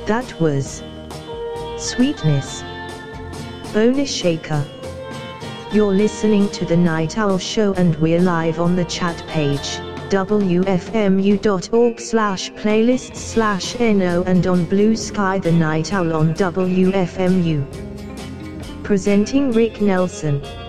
That was Sweetness. Bonus Shaker. You're listening to The Night Owl Show and we're live on the chat page, wfmu.org/playlists/no and on Blue Sky The Night Owl on WFMU. Presenting Rick Nelson.